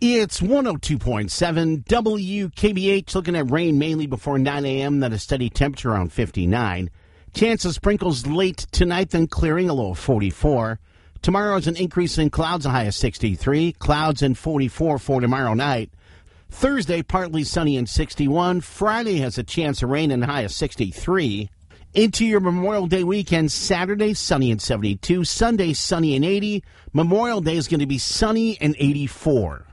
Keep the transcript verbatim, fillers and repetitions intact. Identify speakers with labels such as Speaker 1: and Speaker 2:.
Speaker 1: It's one oh two point seven W K B H, looking at rain mainly before nine a.m., then a steady temperature around fifty-nine. Chance of sprinkles late tonight, then clearing, a low of forty-four. Tomorrow is an increase in clouds, a high of sixty-three. Clouds and forty-four for tomorrow night. Thursday, partly sunny and sixty-one. Friday has a chance of rain and a high of sixty-three. Into your Memorial Day weekend, Saturday, sunny and seventy-two. Sunday, sunny and eighty. Memorial Day is going to be sunny and eighty-four.